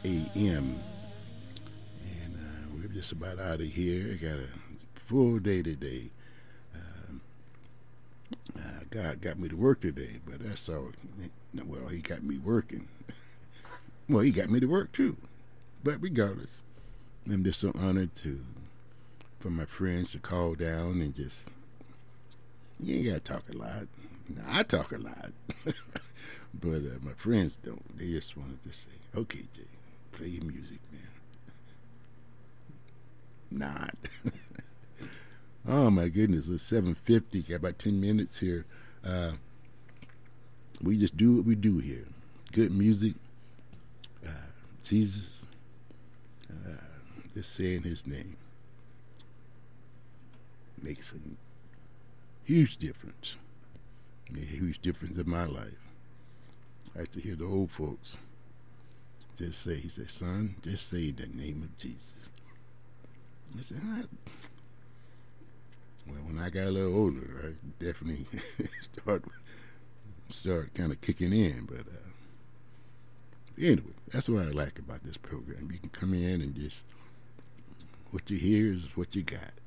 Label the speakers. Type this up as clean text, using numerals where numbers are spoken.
Speaker 1: a.m. And we're just about out of here. I got a full day today. God got me to work today, but that's all. Well, He got me working. Well, He got me to work too. But regardless, I'm just so honored for my friends to call down and just, you ain't got to talk a lot. Now, I talk a lot, but my friends don't. They just wanted to say, okay, Jay, play your music, man. Not. Oh my goodness, it's 7:50. Got about 10 minutes here. We just do what we do here. Good music. Jesus. Just saying His name makes a huge difference. Made a huge difference in my life. I like to hear the old folks just say, he said, son, just say the name of Jesus. I said, well, when I got a little older, I definitely start kind of kicking in. But anyway, that's what I like about this program. You can come in and just, what you hear is what you got.